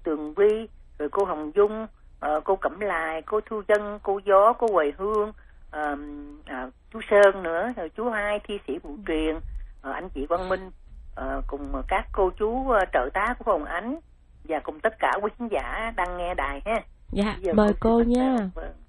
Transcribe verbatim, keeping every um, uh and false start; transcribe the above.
Tường Vi, rồi cô Hồng Dung, uh, cô Cẩm Lài, cô Thu Dân, cô Gió, cô Hoài Hương, uh, uh, chú Sơn nữa, rồi chú Hai, thi sĩ Vũ Truyền, uh, anh chị Quang Minh, uh, cùng các cô chú uh, trợ tá của Hồng Ánh, và cùng tất cả quý khán giả đang nghe đài ha. Dạ, mời cô nha. Vâng.